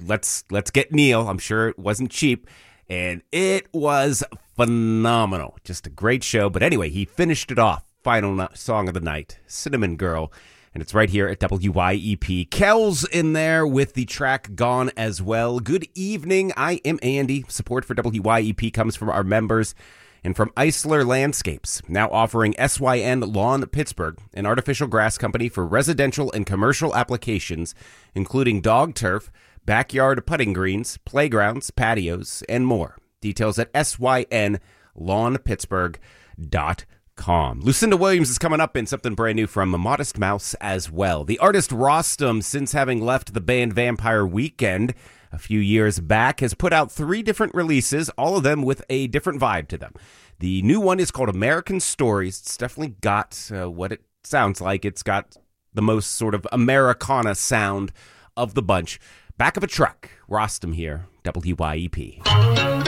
let's get Neil. I'm sure it wasn't cheap. And it was phenomenal. Just a great show. But anyway, he finished it off. Final song of the night, Cinnamon Girl. And it's right here at WYEP. Kel's in there with the track Gone as well. Good evening. I am Andy. Support for WYEP comes from our members and from Eisler Landscapes, now offering SYN Lawn Pittsburgh, an artificial grass company for residential and commercial applications, including dog turf, backyard putting greens, playgrounds, patios, and more. Details at synlawnpittsburgh.com. Lucinda Williams is coming up in something brand new from Modest Mouse as well. The artist Rostam, since having left the band Vampire Weekend a few years back, has put out 3 different releases, all of them with a different vibe to them. The new one is called American Stories. It's definitely got what it sounds like. It's got the most sort of Americana sound of the bunch. Back of a truck, Rostam here, WYEP.